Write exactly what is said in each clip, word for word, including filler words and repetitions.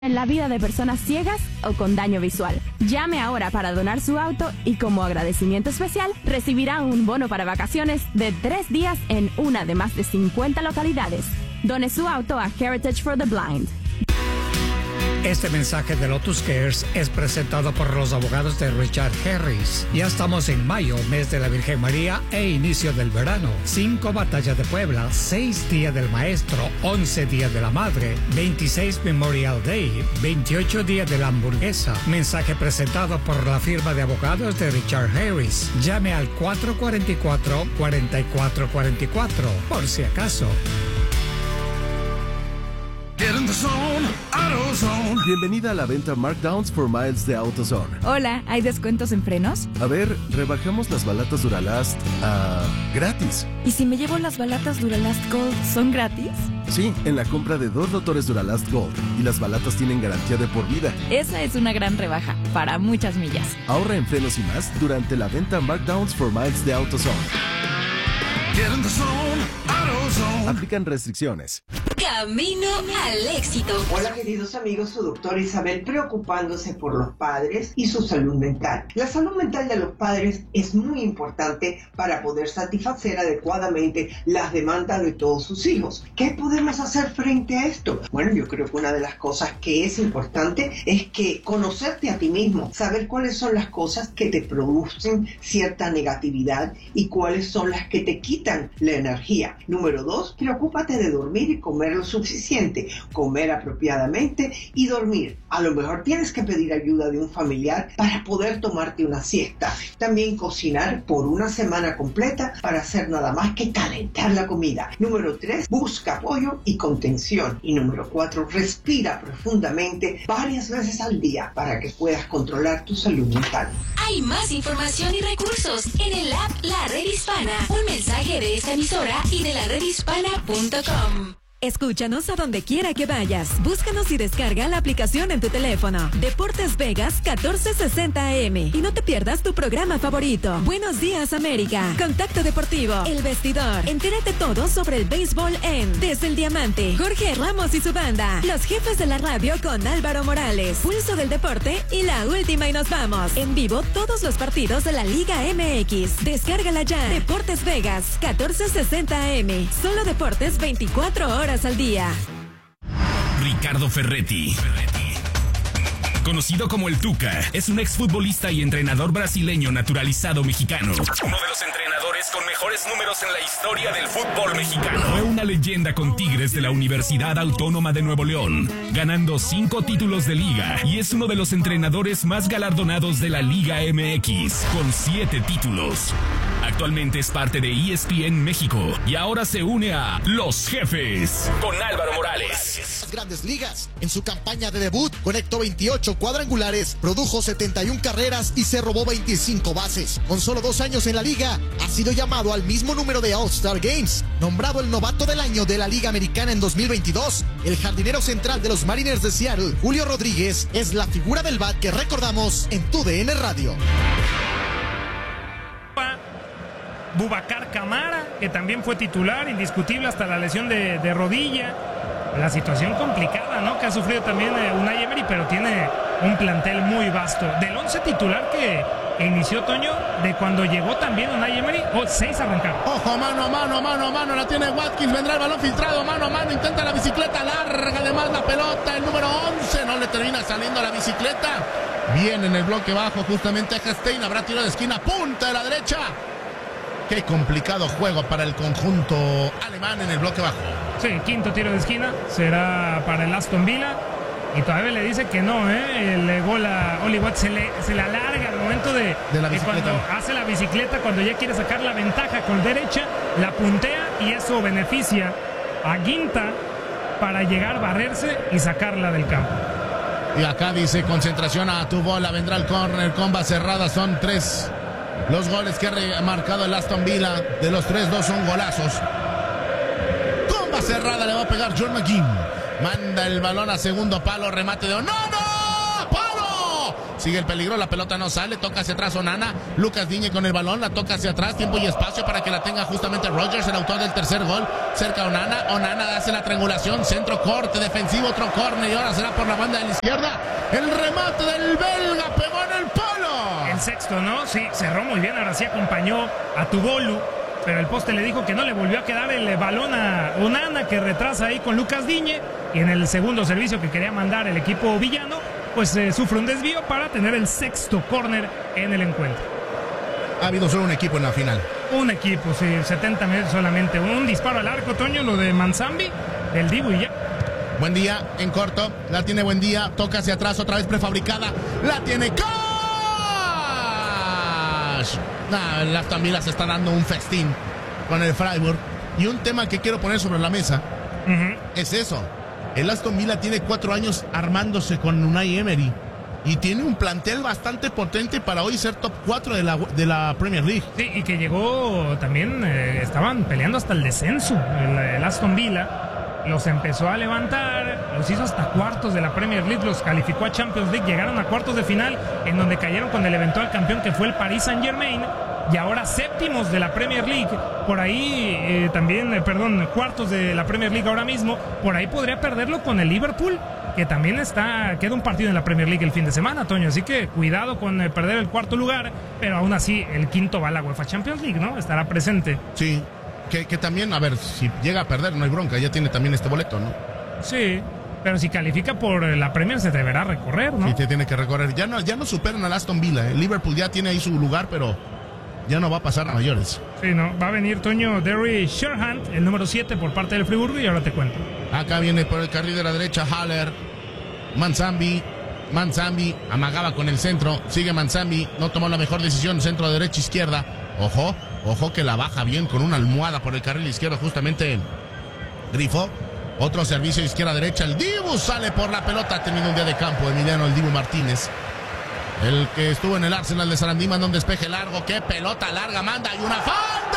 en la vida de personas ciegas o con daño visual. Llame ahora para donar su auto y como agradecimiento especial recibirá un bono para vacaciones de tres días en una de más de cincuenta localidades. Done su auto a Heritage for the Blind. Este mensaje de Lotus Cares es presentado por los abogados de Richard Harris. Ya estamos en mayo, mes de la Virgen María e inicio del verano. Cinco batallas de Puebla, seis días del maestro, once días de la madre, veintiséis Memorial Day, veintiocho días de la hamburguesa. Mensaje presentado por la firma de abogados de Richard Harris. Llame al cuatro cuatro cuatro, cuatro cuatro cuatro cuatro, por si acaso. Bienvenida a la venta Markdowns for Miles de AutoZone. Hola, ¿hay descuentos en frenos? A ver, rebajamos las balatas Duralast a gratis. ¿Y si me llevo las balatas Duralast Gold, son gratis? Sí, en la compra de dos rotores Duralast Gold. Y las balatas tienen garantía de por vida. Esa es una gran rebaja, para muchas millas. Ahorra en frenos y más durante la venta Markdowns for Miles de AutoZone. Aplican restricciones. Camino al éxito. Hola queridos amigos, su doctora Isabel preocupándose por los padres y su salud mental. La salud mental de los padres es muy importante para poder satisfacer adecuadamente las demandas de todos sus hijos. ¿Qué podemos hacer frente a esto? Bueno, yo creo que una de las cosas que es importante es que conocerte a ti mismo, saber cuáles son las cosas que te producen cierta negatividad y cuáles son las que te quitan la energía. Número dos, preocúpate de dormir y comer lo suficiente, comer apropiadamente y dormir. A lo mejor tienes que pedir ayuda de un familiar para poder tomarte una siesta. También cocinar por una semana completa para hacer nada más que calentar la comida. Número tres, busca apoyo y contención. Y número cuatro, respira profundamente varias veces al día para que puedas controlar tu salud mental. Hay más información y recursos en el app La Red Hispana. Un mensaje de esta emisora y de la red hispana punto com. Escúchanos a donde quiera que vayas. Búscanos y descarga la aplicación en tu teléfono. Deportes Vegas catorce sesenta A M. Y no te pierdas tu programa favorito. Buenos días, América. Contacto Deportivo. El Vestidor. Entérate todo sobre el béisbol en Desde el Diamante. Jorge Ramos y su banda. Los Jefes de la Radio con Álvaro Morales. Pulso del Deporte y La Última y nos vamos. En vivo todos los partidos de la Liga M X. Descárgala ya. Deportes Vegas catorce sesenta A M. Solo deportes veinticuatro horas al día. Ricardo Ferretti, conocido como el Tuca, es un exfutbolista y entrenador brasileño naturalizado mexicano. Uno de los entrenadores con mejores números en la historia del fútbol mexicano. Fue una leyenda con Tigres de la Universidad Autónoma de Nuevo León, ganando cinco títulos de liga, y es uno de los entrenadores más galardonados de la Liga M X, con siete títulos. Actualmente es parte de E S P N México y ahora se une a Los Jefes con Álvaro Morales. Grandes ligas. En su campaña de debut conectó veintiocho cuadrangulares, produjo setenta y una carreras y se robó veinticinco bases. Con solo dos años en la liga, ha sido llamado al mismo número de All-Star Games. Nombrado el novato del año de la Liga Americana en dos mil veintidós, el jardinero central de los Mariners de Seattle, Julio Rodríguez, es la figura del bat que recordamos en Tu D N Radio. Boubacar Camara, que también fue titular, indiscutible hasta la lesión de, de rodilla. La situación complicada, ¿no?, que ha sufrido también eh, Unai Emery, pero tiene un plantel muy vasto. Del once titular que inició, Toño, de cuando llegó también Unai Emery, oh, seis arrancaron. Ojo, mano a mano, mano a mano, la tiene Watkins, vendrá el balón filtrado, mano a mano, intenta la bicicleta, larga además la pelota, el número once, no le termina saliendo la bicicleta. Bien en el bloque bajo, justamente a Stein, habrá tiro de esquina, punta de la derecha. Qué complicado juego para el conjunto alemán en el bloque bajo. Sí, quinto tiro de esquina será para el Aston Villa. Y todavía le dice que no, ¿eh? El gol a Oli Watt se le, se le alarga al momento de, de, la de cuando hace la bicicleta, cuando ya quiere sacar la ventaja con derecha, la puntea y eso beneficia a Guinta para llegar, barrerse y sacarla del campo. Y acá dice concentración a tu bola, vendrá el córner, comba cerrada, son tres. Los goles que ha marcado el Aston Villa, de los tres, dos son golazos. Comba cerrada, le va a pegar John McGinn. Manda el balón a segundo palo, remate de... ¡No, no! ¡Palo! sigue el peligro, la pelota no sale, toca hacia atrás Onana, Lucas Digne con el balón, la toca hacia atrás, tiempo y espacio para que la tenga justamente Rogers, el autor del tercer gol, cerca Onana, Onana hace la triangulación, centro corte, defensivo, otro córner y ahora será por la banda de la izquierda, el remate del belga, pegó en el palo. El sexto, ¿no? Sí, cerró muy bien, ahora sí acompañó a Tugolu, pero el poste le dijo que no le volvió a quedar el balón a Onana, que retrasa ahí con Lucas Digne, y en el segundo servicio que quería mandar el equipo villano, pues eh, sufre un desvío para tener el sexto córner en el encuentro. Ha habido solo un equipo en la final. Un equipo, sí, setenta metros solamente. Un disparo al arco, Toño, lo de Manzambi, del Dibu y ya. Buen día, en corto, la tiene Buen día, toca hacia atrás, otra vez prefabricada, la tiene Cash. Nah, el Aston Villa se está dando un festín con el Freiburg. Y un tema que quiero poner sobre la mesa uh-huh. es eso. El Aston Villa tiene cuatro años armándose con Unai Emery y tiene un plantel bastante potente para hoy ser top cuatro de la, de la Premier League. Sí, y que llegó también, eh, estaban peleando hasta el descenso. El, el Aston Villa los empezó a levantar, los hizo hasta cuartos de la Premier League, los calificó a Champions League, llegaron a cuartos de final en donde cayeron con el eventual campeón que fue el Paris Saint-Germain. Y ahora séptimos de la Premier League, por ahí eh, también, eh, perdón, cuartos de la Premier League ahora mismo, por ahí podría perderlo con el Liverpool, que también está, queda un partido en la Premier League el fin de semana, Toño, así que cuidado con eh, perder el cuarto lugar, pero aún así el quinto va a la UEFA Champions League, ¿no? Estará presente. Sí, que, que también, a ver, si llega a perder no hay bronca, ya tiene también este boleto, ¿no? Sí. Pero si califica por la Premier se deberá recorrer, ¿no? Sí, te tiene que recorrer. Ya no, ya no superan al Aston Villa, el Liverpool ya tiene ahí su lugar, pero ya no va a pasar a mayores. Sí, no, va a venir Toño Derry Sherhand, el número siete por parte del Friburgo, y ahora te cuento. Acá viene por el carril de la derecha Haller, Manzambi, Manzambi amagaba con el centro, sigue Manzambi, no tomó la mejor decisión, centro de derecha izquierda, ojo, ojo que la baja bien con una almohada por el carril izquierdo justamente Grifo, otro servicio izquierda derecha, el Dibu sale por la pelota, ha tenido un día de campo Emiliano el Dibu Martínez. El que estuvo en el Arsenal de Sarandí manda un despeje largo. ¡Qué pelota larga manda! ¡Y una falta!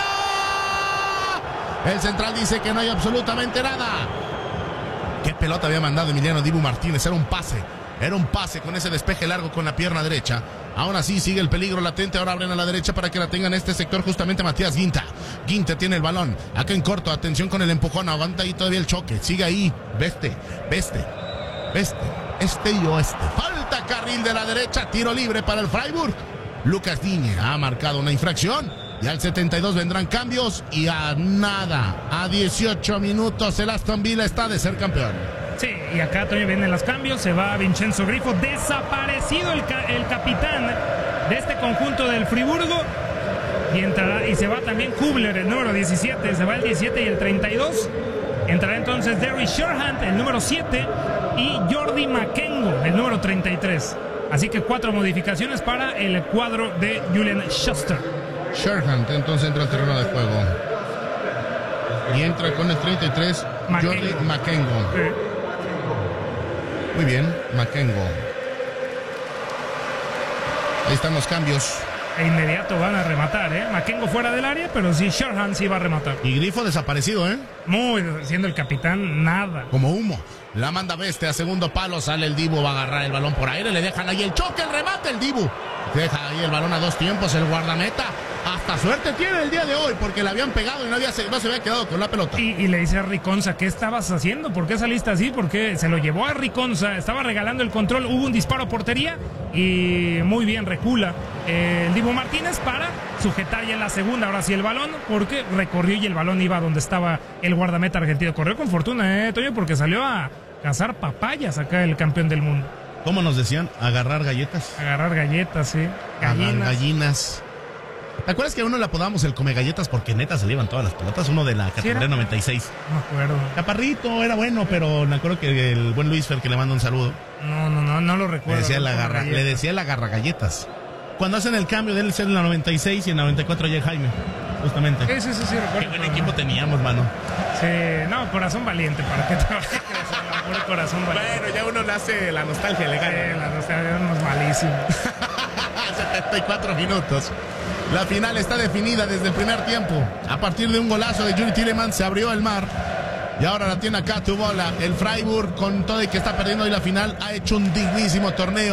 El central dice que no hay absolutamente nada. ¡Qué pelota había mandado Emiliano Dibu Martínez! Era un pase. Era un pase con ese despeje largo con la pierna derecha. Aún así sigue el peligro latente. Ahora abren a la derecha para que la tengan en este sector justamente Matías Ginta. Ginta tiene el balón. Acá en corto. Atención con el empujón. Aguanta ahí todavía el choque. Sigue ahí. Veste. Veste. Veste. Este y oeste. Falta carril de la derecha. Tiro libre para el Freiburg. Lucas Digne ha marcado una infracción. Y al setenta y dos vendrán cambios. Y a nada. A dieciocho minutos el Aston Villa está de ser campeón. Sí, y acá todavía vienen los cambios. Se va Vincenzo Grifo. Desaparecido el, ca el capitán de este conjunto del Friburgo. Y entrará. Y se va también Kubler, el número diecisiete. Se va el diecisiete y el treinta y dos. Entrará entonces Derry Sherhand, el número siete, y Jordi Makengo, el número treinta y tres. Así que cuatro modificaciones para el cuadro de Julian Schuster. Sherhand entonces entra al terreno de juego. Y entra con el treinta y tres, Makengo. Jordi Makengo. Sí. Muy bien, Makengo. Ahí están los cambios. E inmediato van a rematar, ¿eh? Makengo fuera del área, pero sí, Sherhand sí va a rematar. Y Grifo desaparecido, ¿eh? Muy, siendo el capitán, nada. Como humo. La manda Beste a segundo palo, sale el Dibu, va a agarrar el balón por aire, le dejan ahí el choque, el remate, el Dibu. Deja ahí el balón a dos tiempos, el guardameta. Hasta suerte tiene el día de hoy, porque le habían pegado y no, había, no se había quedado con la pelota. Y, y le dice a Riconza, ¿qué estabas haciendo? ¿Por qué saliste así? Porque se lo llevó a Riconza, estaba regalando el control, hubo un disparo a portería y muy bien recula eh, el Dibu Martínez para sujetar ya en la segunda, ahora sí el balón, porque recorrió y el balón iba donde estaba el guardameta argentino. Corrió con fortuna, eh, Toño, porque salió a cazar papayas acá el campeón del mundo. ¿Cómo nos decían? Agarrar galletas. Agarrar galletas, sí. Gallinas. Agar gallinas. ¿Te acuerdas que a uno le apodábamos el come galletas porque neta se le iban todas las pelotas? Uno de la categoría ¿Sí noventa y seis. No me acuerdo. Chaparrito, era bueno, pero me acuerdo que el buen Luis Fer, que le manda un saludo. No, no, no, no lo recuerdo. Le decía, la agarra, le decía el agarra galletas. Cuando hacen el cambio de él ser en la noventa y seis y en la noventa y cuatro ya Jaime, justamente. Sí, sí, sí, sí, recuerdo. Qué buen equipo teníamos, mano. Sí, no, corazón valiente, para que te vaya a crecer, puro corazón valiente. Bueno, ya uno le hace la nostalgia, le gana. Sí, la nostalgia es malísimo. setenta y cuatro minutos. La final está definida desde el primer tiempo. A partir de un golazo de Yuri Tielemans se abrió el mar. Y ahora la tiene acá tu bola. El Freiburg, con todo y que está perdiendo hoy la final, ha hecho un dignísimo torneo.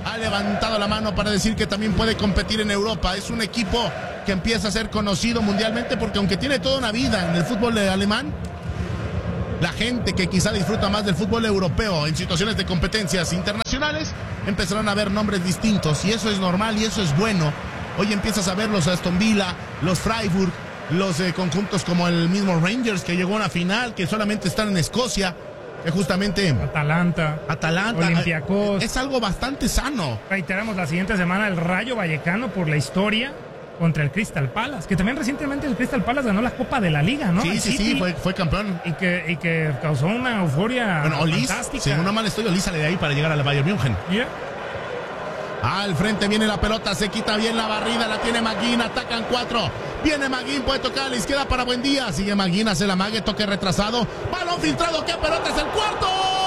ha levantado la mano para decir que también puede competir en Europa. Es un equipo que empieza a ser conocido mundialmente porque aunque tiene toda una vida en el fútbol alemán, la gente que quizá disfruta más del fútbol europeo en situaciones de competencias internacionales empezarán a ver nombres distintos y eso es normal y eso es bueno. Hoy empiezas a ver los Aston Villa, los Freiburg, los eh, conjuntos como el mismo Rangers que llegó a una final, que solamente están en Escocia, que justamente Atalanta, Atalanta, Olympiacos. Es algo bastante sano. Reiteramos la siguiente semana el Rayo Vallecano por la historia contra el Crystal Palace, que también recientemente el Crystal Palace ganó la Copa de la Liga, ¿no? Sí, el sí, City, sí, fue, fue campeón. Y que, y que causó una euforia bueno, Olis, fantástica. Según no mal estoy, Olis sale de ahí para llegar al Bayern München. Yeah. Al frente viene la pelota, se quita bien la barrida, la tiene Maguín, atacan cuatro. Viene Maguín, puede tocar a la izquierda para Buendía. Sigue Maguín, hace la mague, toque retrasado. Balón filtrado, ¿qué pelota es el cuarto?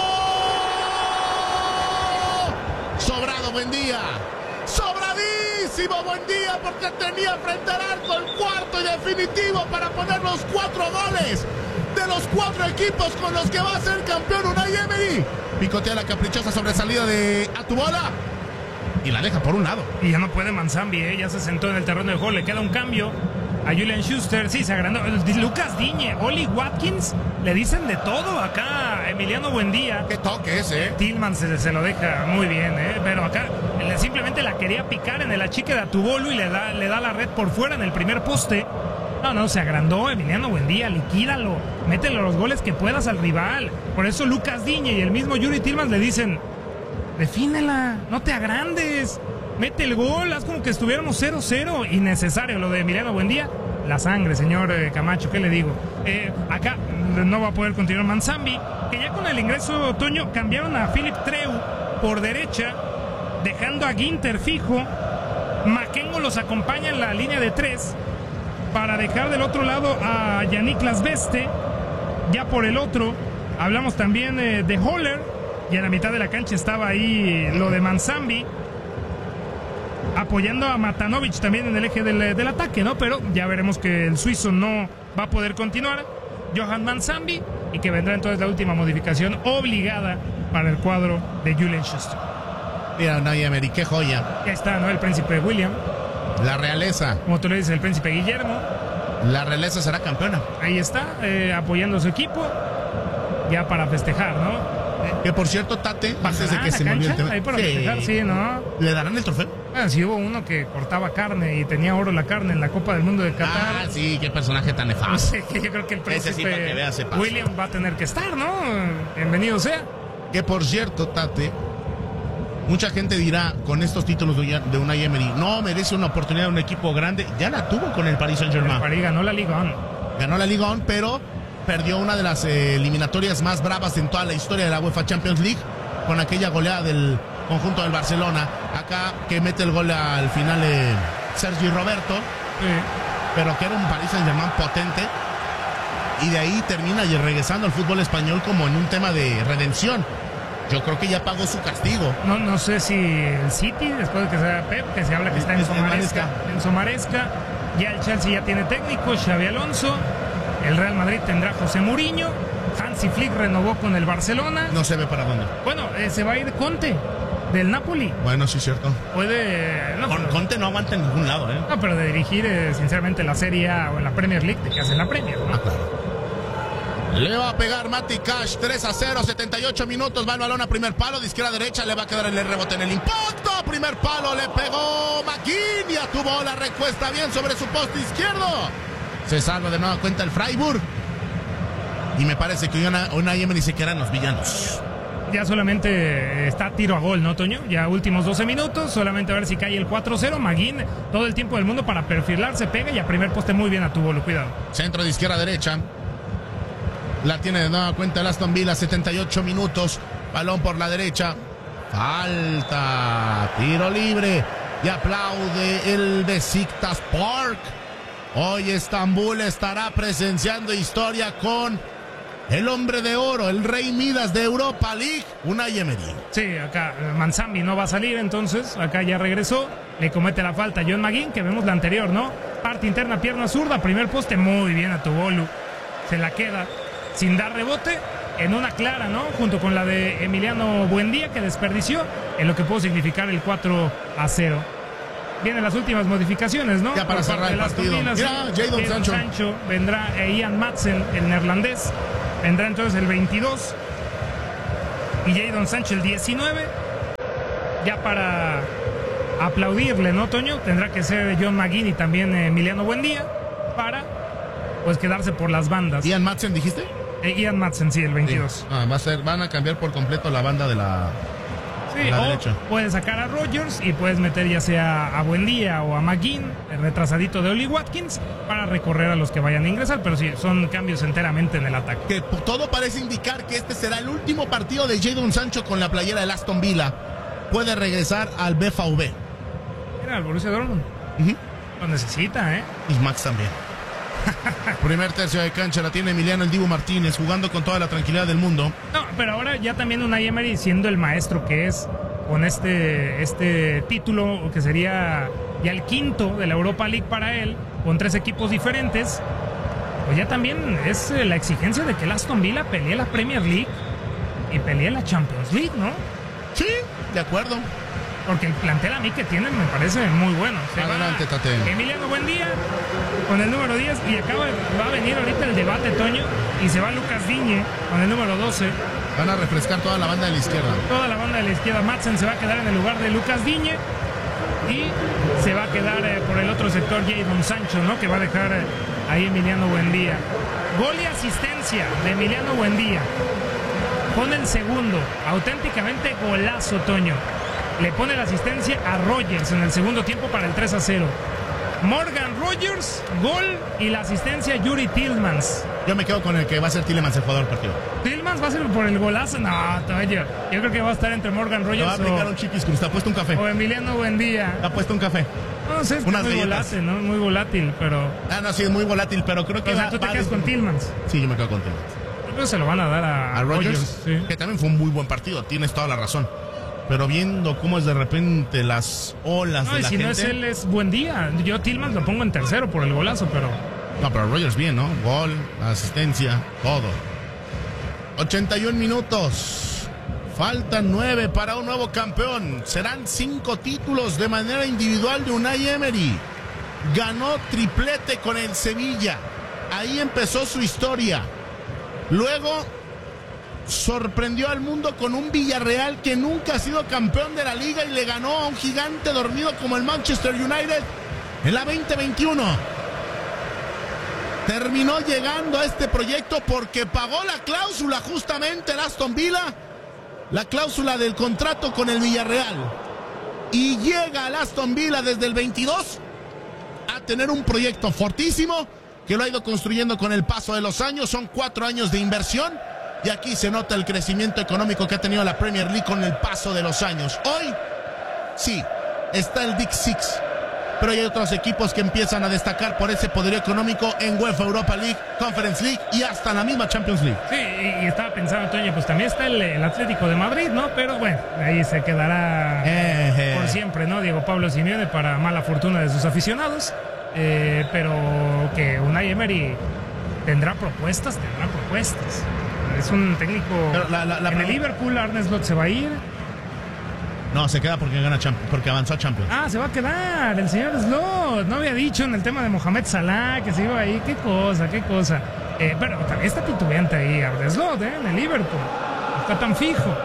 Sobrado Buendía. Sobradísimo Buendía porque tenía frente al arco el cuarto y definitivo para poner los cuatro goles de los cuatro equipos con los que va a ser campeón Unai Emery. Picotea la caprichosa sobresalida de Atubola y la deja por un lado. Y ya no puede Manzambi, ¿eh? Ya se sentó en el terreno de juego, le queda un cambio a Julian Schuster, sí, se agrandó. Lucas Digne, Oli Watkins, le dicen de todo acá a Emiliano Buendía. Qué toque ese, ¿eh? Tillman se, se lo deja muy bien, ¿eh? Pero acá le, simplemente la quería picar en el achique de Atubolu y le da, le da la red por fuera en el primer poste. No, no, se agrandó Emiliano Buendía, liquídalo, métele los goles que puedas al rival. Por eso Lucas Digne y el mismo Yuri Tillman le dicen, defínela, no te agrandes, mete el gol, haz como que estuviéramos cero cero. Innecesario lo de Emiliano Buendía. La sangre, señor eh, Camacho, ¿qué le digo? Eh, acá no va a poder continuar Manzambi, que ya con el ingreso Toño cambiaron a Philip Treu por derecha, dejando a Ginter fijo. Makengo los acompaña en la línea de tres para dejar del otro lado a Yannick Lasbeste. Ya por el otro hablamos también eh, de Holler, y en la mitad de la cancha estaba ahí lo de Manzambi, apoyando a Matanovic también en el eje del, del ataque, ¿no? Pero ya veremos que el suizo no va a poder continuar. Johan Manzambi, y que vendrá entonces la última modificación obligada para el cuadro de Julian Schuster. Mira, Unai Emery, qué joya. Ya está, ¿no? El príncipe William. La realeza. Como tú le dices, el príncipe Guillermo. La realeza será campeona. Ahí está, eh, apoyando a su equipo, ya para festejar, ¿no? Que por cierto, Tate, antes de que se me olvide el tema. Ahí para festejar, sí, ¿no? ¿Le darán el trofeo? Ah, sí, hubo uno que cortaba carne y tenía oro la carne en la Copa del Mundo de Qatar. Ah, sí, qué personaje tan nefasto. No sé, yo creo que el príncipe sí, para que vea, se pasa. William va a tener que estar, ¿no? Bienvenido sea. Que por cierto, Tate, mucha gente dirá con estos títulos de Unai Emery, no merece una oportunidad de un equipo grande. Ya la tuvo con el Paris Saint-Germain. El Paris ganó la Ligue uno. Ganó la Ligue uno, pero perdió una de las eh, eliminatorias más bravas en toda la historia de la UEFA Champions League, con aquella goleada del conjunto del Barcelona. Acá que mete el gol al final eh, Sergi Roberto, sí. Pero que era un Paris Saint-Germain potente. Y de ahí termina y regresando al fútbol español como en un tema de redención. Yo creo que ya pagó su castigo. No, no sé si el City, después de que sea Pep, que se habla que está en Somaresca, en Somaresca, ya el Chelsea ya tiene técnico, Xabi Alonso. El Real Madrid tendrá José Mourinho. Hansi Flick renovó con el Barcelona. No se ve para dónde. Bueno, eh, se va a ir Conte, del Napoli. Bueno, sí, cierto. Puede... No, con, pero, Conte no aguanta en ningún lado, ¿eh? No, pero de dirigir, eh, sinceramente, la Serie A o en la Premier League, te quedas en la Premier, ¿no? Ah, claro. Le va a pegar Mati Cash, tres a cero, setenta y ocho minutos, va el balón a primer palo, de izquierda a derecha, le va a quedar el rebote en el impacto, primer palo, le pegó Maguín, ya tuvo la recuesta bien sobre su poste izquierdo. Se salva de nueva cuenta el Freiburg. Y me parece que Unai Emery se quedan los villanos. Ya solamente está tiro a gol, ¿no, Toño? Ya últimos doce minutos, solamente a ver si cae el cuatro cero. Maguín, todo el tiempo del mundo para perfilarse, pega y a primer poste muy bien a tu bolo, cuidado. Centro de izquierda a derecha. La tiene de nueva cuenta el Aston Villa, setenta y ocho minutos. Balón por la derecha. Falta. Tiro libre. Y aplaude el Besiktas Park. Hoy Estambul estará presenciando historia con el hombre de oro, el Rey Midas de Europa League, Unai Emery. Sí, acá Manzambi no va a salir, entonces acá ya regresó. Le comete la falta a John Maguín, que vemos la anterior, ¿no? Parte interna, pierna zurda, primer poste, muy bien a Tobolu. Se la queda sin dar rebote en una clara, ¿no? Junto con la de Emiliano Buendía, que desperdició en lo que pudo significar el cuatro a cero. Vienen las últimas modificaciones, ¿no? Ya para cerrar el partido. Mira, Jadon Sancho. Sancho. Vendrá Ian Madsen, el neerlandés. Vendrá entonces el veintidós. Y Jadon Sancho el diecinueve. Ya para aplaudirle, ¿no, Toño? Tendrá que ser John McGinn y también Emiliano Buendía para, pues, quedarse por las bandas. ¿Ian Madsen dijiste? Eh, Ian Madsen, sí, el veintidós. Sí. Ah, va a ser, van a cambiar por completo la banda de la, sí, la o derecha. Puedes sacar a Rodgers y puedes meter ya sea a Buendía o a McGinn, el retrasadito de Oli Watkins, para recorrer a los que vayan a ingresar, pero sí, son cambios enteramente en el ataque. Que todo parece indicar que este será el último partido de Jadon Sancho con la playera del Aston Villa. Puede regresar al B V B. Mira, el Borussia Dortmund. Uh-huh. Lo necesita, ¿eh? Y Max también. Primer tercio de cancha la tiene Emiliano el Dibu Martínez, jugando con toda la tranquilidad del mundo. No, pero ahora ya también Unai Emery, siendo el maestro que es, con este, este título que sería ya el quinto de la Europa League para él, con tres equipos diferentes, pues ya también es la exigencia de que el Aston Villa pelee la Premier League y pelee la Champions League, ¿no? Sí, de acuerdo. Porque el plantel a mí que tienen me parece muy bueno. Se Adelante, Tate. Emiliano Buendía con el número diez y acaba, va a venir ahorita el debate, Toño, y se va Lucas Digne con el número doce. Van a refrescar toda la banda de la izquierda. Toda la banda de la izquierda. Madsen se va a quedar en el lugar de Lucas Digne y se va a quedar eh, por el otro sector Jadon Sancho, ¿no? Que va a dejar eh, ahí Emiliano Buendía. Gol y asistencia de Emiliano Buendía. Pone el segundo, auténticamente golazo, Toño. Le pone la asistencia a Rodgers en el segundo tiempo para el tres a cero. Morgan Rodgers, gol, y la asistencia a Yuri Tillmans. Yo me quedo con el que va a ser Tielemans el jugador del partido. ¿Tillmans va a ser por el golazo? No, Toño. Yo creo que va a estar entre Morgan Rodgers va a aplicar o, un chiquis cruz. ¿Te ha puesto un café? O Emiliano Buendía. ¿Te ha puesto un café? No sé, es Unas muy galletas. volátil, ¿no? Muy volátil, pero... Ah, no, sí, es muy volátil, pero creo que... O sea, va, tú te va quedas de... con Tillmans. Sí, yo me quedo con Tillmans. Yo creo que se lo van a dar a, a Rodgers, Rodgers, sí. Que también fue un muy buen partido, tienes toda la razón. Pero viendo cómo es de repente las olas no, de y la si gente... no es él, es Buendía. Yo Tillmans lo pongo en tercero por el golazo, pero... No, pero Rodgers bien, ¿no? Gol, asistencia, todo. ochenta y un minutos. Faltan nueve para un nuevo campeón. Serán cinco títulos de manera individual de Unai Emery. Ganó triplete con el Sevilla. Ahí empezó su historia. Luego sorprendió al mundo con un Villarreal que nunca ha sido campeón de la liga y le ganó a un gigante dormido como el Manchester United en la veinte veintiuno. Terminó llegando a este proyecto porque pagó la cláusula justamente el Aston Villa, la cláusula del contrato con el Villarreal, y llega al Aston Villa desde el veintidós a tener un proyecto fortísimo que lo ha ido construyendo con el paso de los años. Son cuatro años de inversión y aquí se nota el crecimiento económico que ha tenido la Premier League con el paso de los años. Hoy, sí, está el Big Six, pero hay otros equipos que empiezan a destacar por ese poderío económico en UEFA Europa League, Conference League y hasta la misma Champions League. Sí, y, y estaba pensando, Toño, pues también está el, el Atlético de Madrid, ¿no? Pero bueno, ahí se quedará eh, eh. por siempre, ¿no? Diego Pablo Simeone, para mala fortuna de sus aficionados. Eh, pero que Unai Emery tendrá propuestas, tendrá propuestas. Es un técnico... La, la, la en el Liverpool, Arne Slot se va a ir. No, se queda porque gana Champions, porque avanzó a Champions. Ah, se va a quedar el señor Slot. No había dicho en el tema de Mohamed Salah que se iba ahí. Qué cosa, qué cosa. Eh, pero también está titubeante ahí Arne Slot, ¿eh? En el Liverpool. No está tan fijo.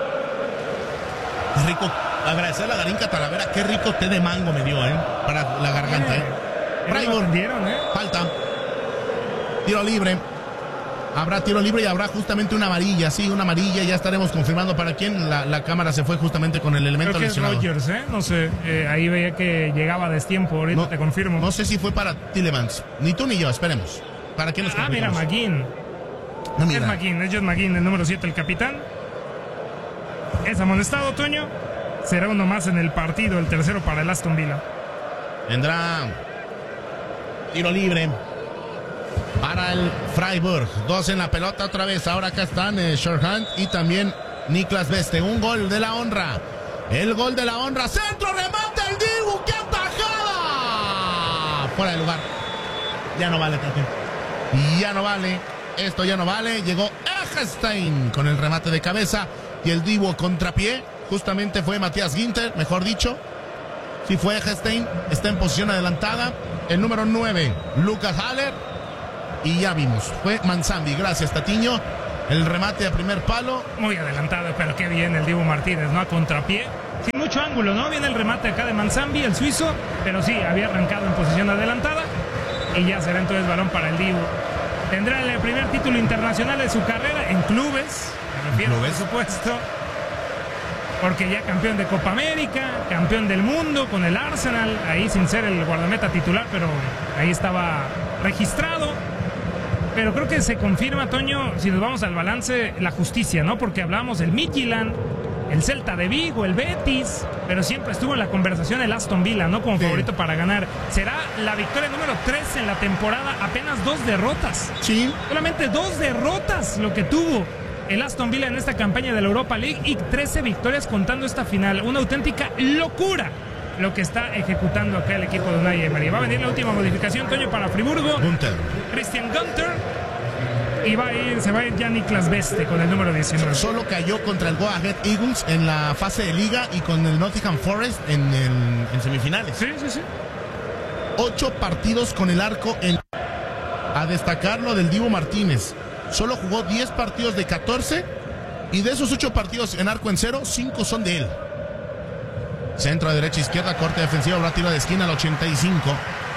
Qué rico. Agradecerle a Garinca Talavera. Qué rico té de mango me dio, ¿eh? Para la garganta, ¿eh? Freiburg. ¿eh? Falta. Tiro libre. Habrá tiro libre y habrá justamente una amarilla, sí, una amarilla. Ya estaremos confirmando para quién. La, la cámara se fue justamente con el elemento Creo que lesionado. Es Rodgers, ¿eh? No sé. Eh, ahí veía que llegaba a destiempo. Ahorita no, te confirmo. No sé si fue para Tielemans. Ni tú ni yo, esperemos. ¿Para quién nos Ah, mira, McGinn. No, mira. Es McGinn, es John McGinn, el número siete, el capitán. Es amonestado, Toño. Será uno más en el partido, el tercero para el Aston Villa. Vendrá tiro libre para el Freiburg. Dos en la pelota otra vez. Ahora acá están eh, Shorthand y también Niklas Beste. Un gol de la honra. El gol de la honra. Centro, remate el Dibu. ¡Qué atajada! Fuera de lugar. Ya no vale, Tati. Ya no vale. Esto ya no vale. Llegó Hagestein con el remate de cabeza y el Divo contrapié. Justamente fue Matías Ginter, mejor dicho. Sí fue Hagestein, está en posición adelantada. El número nueve, Lucas Haller. Y ya vimos, fue Manzambi. Gracias, Tatiño. El remate a primer palo. Muy adelantado, pero qué bien el Dibu Martínez, ¿no? A contrapié. Sin mucho ángulo, ¿no? Viene el remate acá de Manzambi, el suizo. Pero sí, había arrancado en posición adelantada. Y ya será entonces balón para el Dibu. Tendrá el primer título internacional de su carrera en clubes. Me refiero, por supuesto. Porque ya campeón de Copa América, campeón del mundo con el Arsenal. Ahí sin ser el guardameta titular, pero ahí estaba registrado. Pero creo que se confirma, Toño, si nos vamos al balance, la justicia, ¿no? Porque hablamos del Midtjylland, el Celta de Vigo, el Betis, pero siempre estuvo en la conversación el Aston Villa, ¿no? Como sí. favorito para ganar. Será la victoria número tres en la temporada, apenas dos derrotas. Sí. Solamente dos derrotas lo que tuvo el Aston Villa en esta campaña de la Europa League y trece victorias contando esta final. Una auténtica locura lo que está ejecutando acá el equipo de Unai Emery. Va a venir la última modificación, Toño, para Friburgo. Günther. Christian Günther. Y va a ir, se va a ir ya Niklas Beste con el número diecinueve. Solo cayó contra el Go Ahead Eagles en la fase de liga y con el Nottingham Forest en, el, en semifinales. Sí, sí, sí. Ocho partidos con el arco en... A destacar lo del Dibu Martínez. Solo jugó diez partidos de catorce y de esos ocho partidos en arco en cero, cinco son de él. Centro a derecha, izquierda, corte defensivo, habrá tiro de esquina al ochenta y cinco.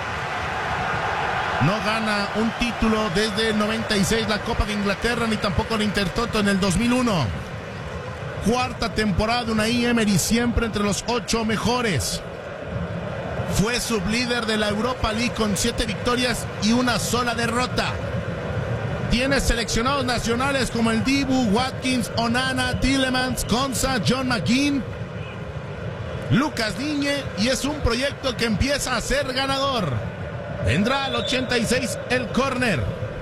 No gana un título desde el noventa y seis la Copa de Inglaterra, ni tampoco el Intertoto en el dos mil uno. Cuarta temporada de Unai Emery, siempre entre los ocho mejores. Fue sublíder de la Europa League con siete victorias y una sola derrota. Tiene seleccionados nacionales como el Dibu, Watkins, Onana, Tielemans, Konsa, John McGinn, Lucas Digne, y es un proyecto que empieza a ser ganador. Vendrá al ochenta y seis el córner.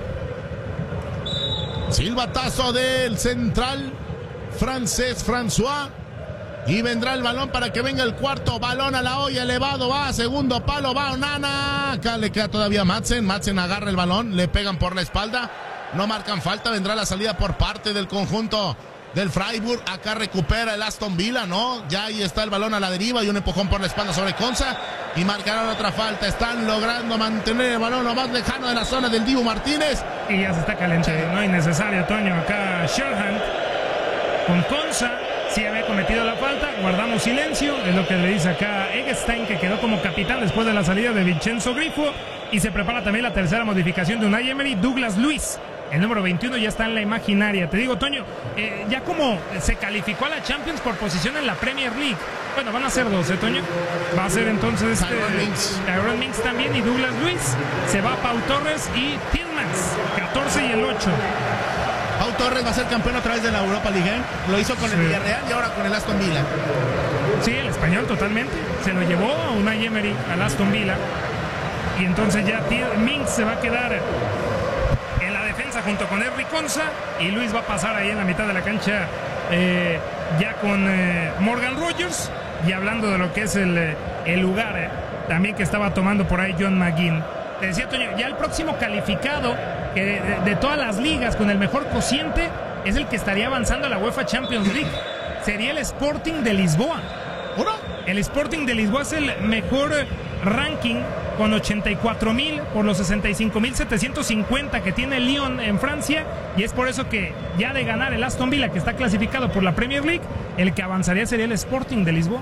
Silbatazo del central francés François. Y vendrá el balón para que venga el cuarto. Balón a la olla, elevado, va, segundo palo, va Onana. Acá le queda todavía Madsen. Madsen agarra el balón, le pegan por la espalda. No marcan falta, vendrá la salida por parte del conjunto del Freiburg. Acá recupera el Aston Villa, ¿no? Ya ahí está el balón a la deriva y un empujón por la espalda sobre Konsa. Y marcarán otra falta. Están logrando mantener el balón lo más lejano de la zona del Dibu Martínez. Y ya se está calentando, no innecesario, Toño. Acá Sherhan con Konsa. Sí había cometido la falta, guardamos silencio, es lo que le dice acá Eggestein, que quedó como capitán después de la salida de Vincenzo Grifo. Y se prepara también la tercera modificación de Unai Emery. Douglas Luiz, el número veintiuno, ya está en la imaginaria. Te digo, Toño, eh, ya como se calificó a la Champions por posición en la Premier League. Bueno, van a ser dos, ¿eh, Toño? Va a ser entonces este, Tyrone Mings. Tyrone Mings también y Douglas Luiz. Se va Pau Torres y Tielemans, catorce y el ocho. Pau Torres va a ser campeón a través de la Europa League, ¿eh? Lo hizo con el sí. Villarreal y ahora con el Aston Villa. Sí, el español totalmente. Se lo llevó a Unai Emery al Aston Villa. Y entonces ya Mings se va a quedar en la defensa junto con Henry Konsa. Y Luis va a pasar ahí en la mitad de la cancha eh, ya con eh, Morgan Rogers. Y hablando de lo que es el, el lugar eh, también que estaba tomando por ahí John McGinn. Te decía, Toño, ya el próximo calificado que de, de, de todas las ligas con el mejor cociente es el que estaría avanzando a la UEFA Champions League. Sería el Sporting de Lisboa. ¿Uno? El Sporting de Lisboa es el mejor ranking con ochenta y cuatro mil por los sesenta y cinco mil setecientos cincuenta que tiene el Lyon en Francia. Y es por eso que ya de ganar el Aston Villa, que está clasificado por la Premier League, el que avanzaría sería el Sporting de Lisboa.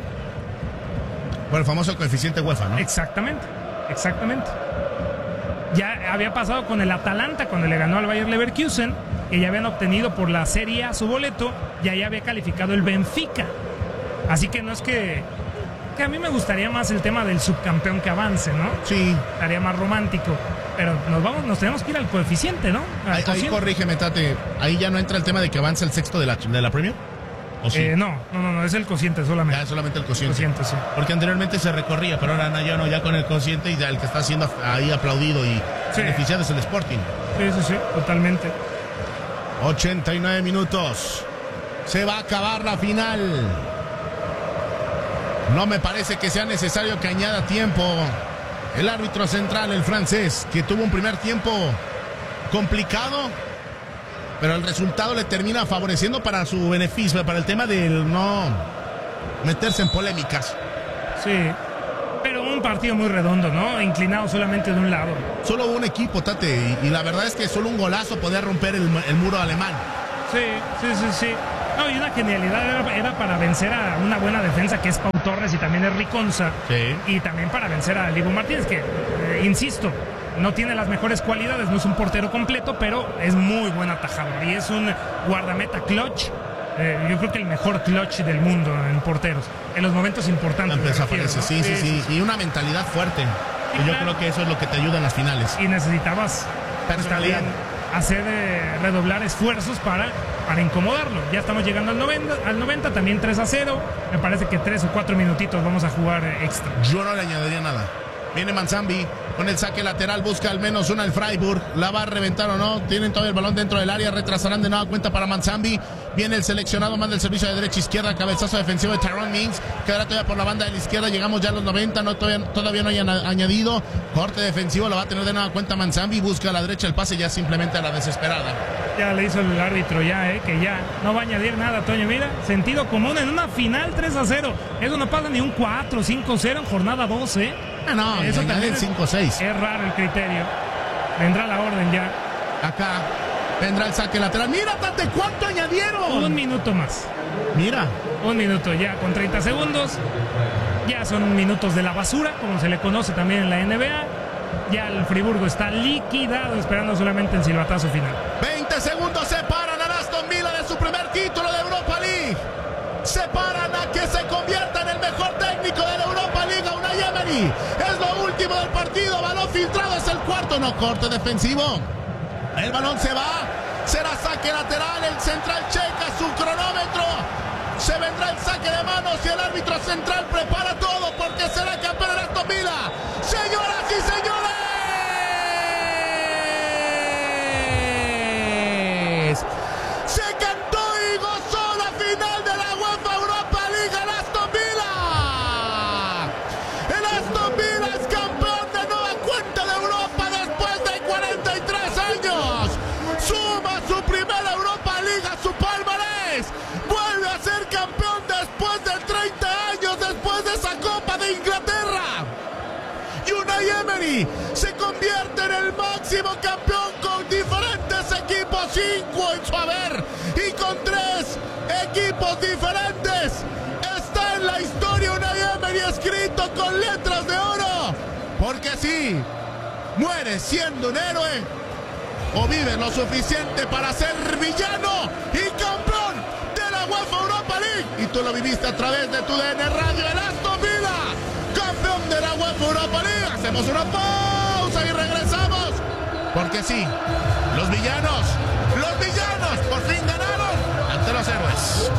Por el famoso coeficiente UEFA, ¿no? Exactamente, exactamente. Ya había pasado con el Atalanta cuando le ganó al Bayer Leverkusen, que ya habían obtenido por la Serie A su boleto, y ahí había calificado el Benfica. Así que no es que, que a mí me gustaría más el tema del subcampeón que avance, ¿no? Sí. Estaría más romántico. Pero nos vamos, nos tenemos que ir al coeficiente, ¿no? Al ahí, ahí corrígeme, Tate. Ahí ya no entra el tema de que avance el sexto de la, de la Premier. ¿O sí? eh, no, no, no, no, es el cociente solamente. Ya, solamente el cociente. cociente sí. Porque anteriormente se recorría, pero ahora ya no, ya con el cociente, y ya el que está siendo ahí aplaudido y sí. beneficiado es el Sporting. Sí, sí, sí, totalmente. ochenta y nueve minutos. Se va a acabar la final. No me parece que sea necesario que añada tiempo el árbitro central, el francés, que tuvo un primer tiempo complicado. pero el resultado le termina favoreciendo para su beneficio, para el tema del no meterse en polémicas. Sí, pero un partido muy redondo, ¿no? Inclinado solamente de un lado. Solo un equipo, Tate, y, y la verdad es que solo un golazo podía romper el, el muro alemán. Sí, sí, sí, sí. No, y una genialidad era, era para vencer a una buena defensa que es Pau Torres y también es Riconza. Sí. Y también para vencer a Dibu Martínez, que, eh, insisto, no tiene las mejores cualidades, no es un portero completo, pero es muy buen atajador y es un guardameta clutch. Eh, yo creo que el mejor clutch del mundo en porteros, en los momentos importantes. Empieza a aparecer, sí, sí, sí, sí, y una mentalidad fuerte. Sí, y yo claro. creo que eso es lo que te ayuda en las finales. Y necesitabas personalidad, hacer eh, redoblar esfuerzos para, para incomodarlo. Ya estamos llegando al noventa, al noventa, también tres a cero. Me parece que tres o cuatro minutitos vamos a jugar eh, extra. Yo no le añadiría nada. Viene Manzambi con el saque lateral, busca al menos una el Freiburg. ¿La va a reventar o no? Tienen todavía el balón dentro del área, retrasarán de nueva cuenta para Manzambi. Viene el seleccionado, manda el servicio de derecha a izquierda, cabezazo defensivo de Tyrone Mings. Quedará todavía por la banda de la izquierda, llegamos ya a los noventa, no, todavía, todavía no hay añadido. Corte defensivo, lo va a tener de nueva cuenta Manzambi, busca a la derecha el pase ya simplemente a la desesperada. Ya le hizo el árbitro ya, eh, que ya no va a añadir nada, Toño. Mira, sentido común en una final tres a cero. Eso no pasa ni un cuatro, cinco cero en jornada doce, ¿eh? Ah, no, eso también es cinco seis. Es raro el criterio. Vendrá la orden ya. Acá vendrá el saque lateral. Mira, Tate, ¿cuánto añadieron? Un minuto más. Mira. Un minuto ya con treinta segundos. Ya son minutos de la basura, como se le conoce también en la N B A. Ya el Friburgo está liquidado, esperando solamente el silbatazo final. veinte segundos separan a Aston Villa de su primer título de Europa League. Separan a que se convierta en el mejor técnico de la Europa League, Unai Emery. Es lo último del partido, balón filtrado, es el cuarto, no, corte defensivo. El balón se va, será saque lateral, el central checa su cronómetro. Se vendrá el saque de manos y el árbitro central prepara todo porque será campeón de Aston Villa. Señoras y señores, se cantó y gozó la final de la UEFA Europa League al Aston Villa. El Aston Villa es campeón de nueva cuenta de Europa después de cuarenta y tres años. Suma su primera Europa League a su palmarés. Vuelve a ser campeón después de treinta años, después de esa Copa de Inglaterra. Y Unai Emery se convierte en el máximo campeón con diferentes equipos, cinco en su haber y con tres equipos diferentes. Está en la historia Unai Emery escrito con letras de oro, porque sí, muere siendo un héroe o vive lo suficiente para ser villano y campeón de la UEFA Europa League. Y tú lo viviste a través de tu D N Radio, el Aston Villa, campeón de la UEFA Europa League. Hacemos una pausa y regresamos, porque sí, los villanos, los villanos por fin ganaron ante los héroes.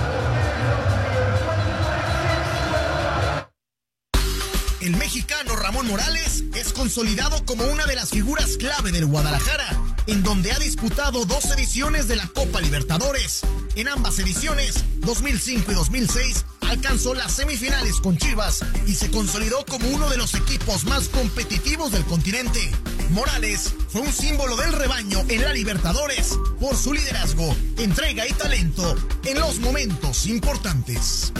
El mexicano Ramón Morales es consolidado como una de las figuras clave del Guadalajara, en donde ha disputado dos ediciones de la Copa Libertadores. En ambas ediciones, dos mil cinco y dos mil seis, alcanzó las semifinales con Chivas y se consolidó como uno de los equipos más competitivos del continente. Morales fue un símbolo del rebaño en la Libertadores por su liderazgo, entrega y talento en los momentos importantes.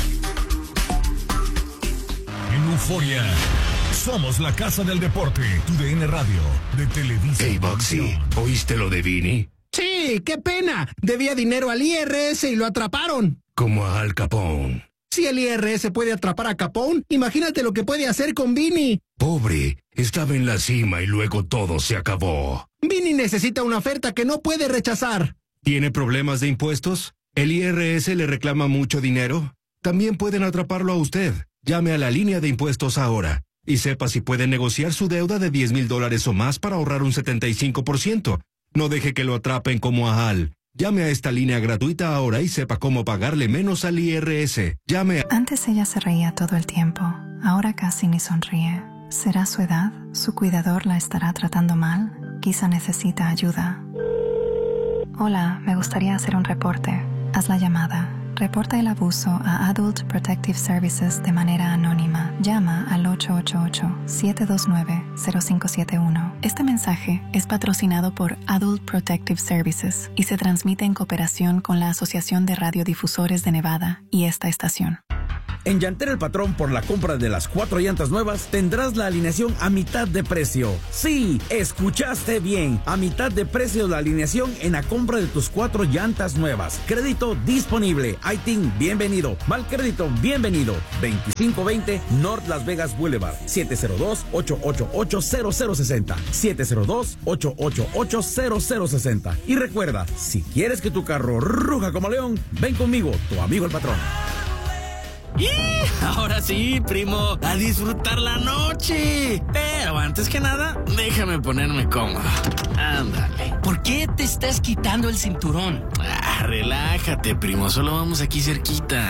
En Euforia, somos la casa del deporte, tu D N Radio, de Televisa. Hey, Boxy, ¿oíste lo de Vini? Sí, qué pena. Debía dinero al I R S y lo atraparon. Como a Al Capone. Si el I R S puede atrapar a Capone, imagínate lo que puede hacer con Vini. Pobre, estaba en la cima y luego todo se acabó. Vini necesita una oferta que no puede rechazar. ¿Tiene problemas de impuestos? ¿El I R S le reclama mucho dinero? También pueden atraparlo a usted. Llame a la línea de impuestos ahora y sepa si puede negociar su deuda de diez mil dólares o más para ahorrar un setenta y cinco por ciento. No deje que lo atrapen como a Al. Llame a esta línea gratuita ahora y sepa cómo pagarle menos al I R S. Llame a... Antes ella se reía todo el tiempo. Ahora casi ni sonríe. ¿Será su edad? ¿Su cuidador la estará tratando mal? Quizá necesita ayuda. Hola, me gustaría hacer un reporte. Haz la llamada. Reporta el abuso a Adult Protective Services de manera anónima. Llama al ocho ocho ocho, siete dos nueve, cero cinco siete uno. Este mensaje es patrocinado por Adult Protective Services y se transmite en cooperación con la Asociación de Radiodifusores de Nevada y esta estación. En Llantera El Patrón, por la compra de las cuatro llantas nuevas, tendrás la alineación a mitad de precio. Sí, escuchaste bien. A mitad de precio la alineación en la compra de tus cuatro llantas nuevas. Crédito disponible. I T I N, bienvenido. Mal crédito, bienvenido. veinticinco veinte North Las Vegas Boulevard. siete cero dos, ocho ocho ocho, cero cero seis cero. siete cero dos, ocho ocho ocho, cero cero seis cero. Y recuerda, si quieres que tu carro ruja como león, ven conmigo, tu amigo el patrón. ¡Y! Ahora sí, primo, a disfrutar la noche. Pero antes que nada, déjame ponerme cómodo. Ándale. ¿Por qué te estás quitando el cinturón? Ah, relájate, primo, solo vamos aquí cerquita.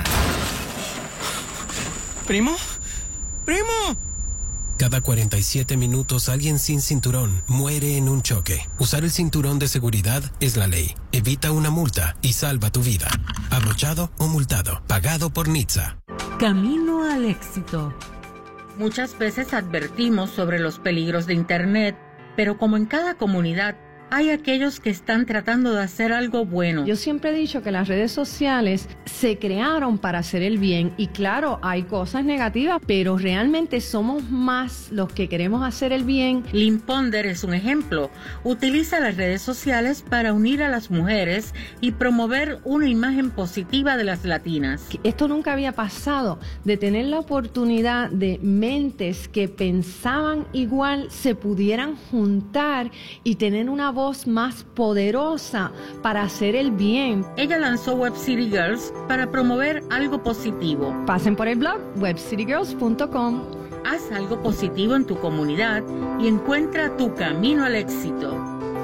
¿Primo? ¡Primo! Cada cuarenta y siete minutos alguien sin cinturón muere en un choque. Usar el cinturón de seguridad es la ley. Evita una multa y salva tu vida. Abrochado o multado. Pagado por N H T S A. Camino al éxito. Muchas veces advertimos sobre los peligros de Internet, pero como en cada comunidad, hay aquellos que están tratando de hacer algo bueno. Yo siempre he dicho que las redes sociales se crearon para hacer el bien y claro, hay cosas negativas, pero realmente somos más los que queremos hacer el bien. Lynn Ponder es un ejemplo. Utiliza las redes sociales para unir a las mujeres y promover una imagen positiva de las latinas. Esto nunca había pasado, de tener la oportunidad de mentes que pensaban igual se pudieran juntar y tener una voz más poderosa para hacer el bien. Ella lanzó Web City Girls para promover algo positivo. Pasen por el blog web city girls punto com. Haz algo positivo en tu comunidad y encuentra tu camino al éxito.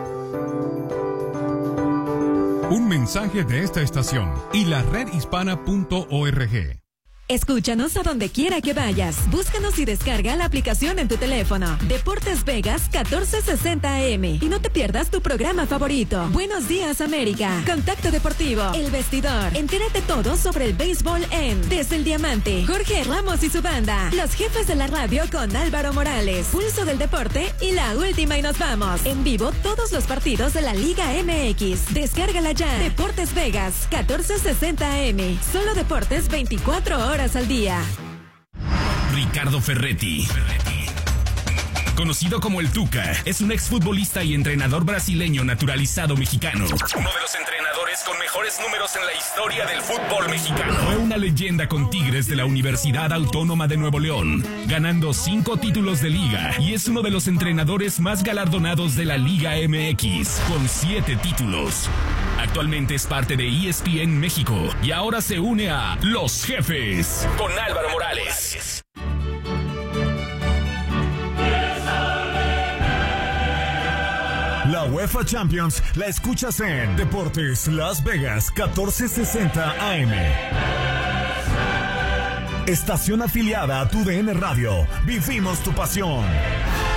Un mensaje de esta estación y la red hispana punto org. Escúchanos a donde quiera que vayas. Búscanos y descarga la aplicación en tu teléfono. Deportes Vegas catorce sesenta A M. Y no te pierdas tu programa favorito. Buenos días, América. Contacto Deportivo. El Vestidor. Entérate todo sobre el béisbol en Desde el Diamante. Jorge Ramos y su banda. Los Jefes de la Radio con Álvaro Morales. Pulso del Deporte y La Última y Nos Vamos. En vivo todos los partidos de la Liga M X. Descárgala ya. Deportes Vegas catorce sesenta A M. Solo deportes veinticuatro horas al día. Ricardo Ferretti, conocido como el Tuca, es un exfutbolista y entrenador brasileño naturalizado mexicano. Uno de los entrenadores con mejores números en la historia del fútbol mexicano. Fue una leyenda con Tigres de la Universidad Autónoma de Nuevo León, ganando cinco títulos de liga, y es uno de los entrenadores más galardonados de la Liga M X, con siete títulos. Actualmente es parte de E S P N México y ahora se une a Los Jefes con Álvaro Morales. La UEFA Champions la escuchas en Deportes Las Vegas catorce sesenta A M. Estación afiliada a tu D N Radio. Vivimos tu pasión.